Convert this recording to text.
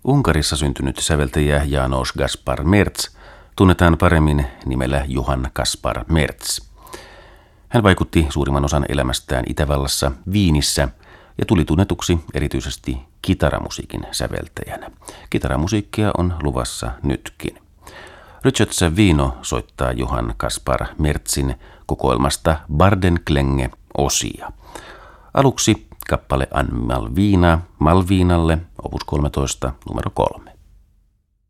Unkarissa syntynyt säveltäjä János Gaspar Merz tunnetaan paremmin nimellä Johann Kaspar Merz. Hän vaikutti suurimman osan elämästään Itävallassa, Viinissä ja tuli tunnetuksi erityisesti kitaramusiikin säveltäjänä. Kitaramusiikkia on luvassa nytkin. Richard Savino soittaa Johann Kaspar Merzin kokoelmasta Bardenklänge osia. Aluksi kappale An Malvina Malvinalle, opus 13, numero 3.